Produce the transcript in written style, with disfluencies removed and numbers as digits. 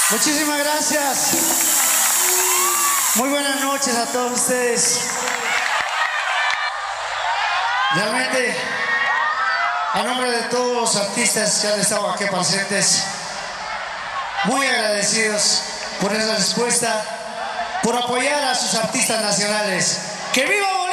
Muchísimas gracias. Muy buenas noches a todos ustedes. Realmente, a nombre de todos los artistas que han estado aquí presentes, muy agradecidos por esa respuesta, por apoyar a sus artistas nacionales. ¡Que viva!